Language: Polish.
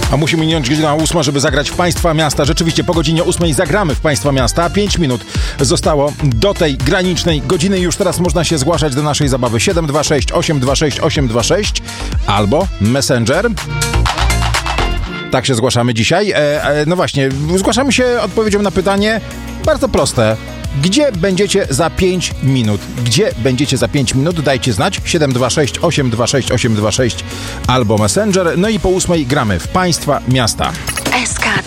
A musi minąć godzina 8, żeby zagrać w Państwa Miasta. Rzeczywiście po godzinie 8 zagramy w Państwa Miasta. 5 minut zostało do tej granicznej godziny. Już teraz można się zgłaszać do naszej zabawy. 726 826 826 albo Messenger. Tak się zgłaszamy dzisiaj. No właśnie, zgłaszamy się odpowiedzią na pytanie bardzo proste. Gdzie będziecie za 5 minut? Gdzie będziecie za 5 minut? Dajcie znać. 726 826 826 albo Messenger. No i po 8 gramy w Państwa Miasta. SK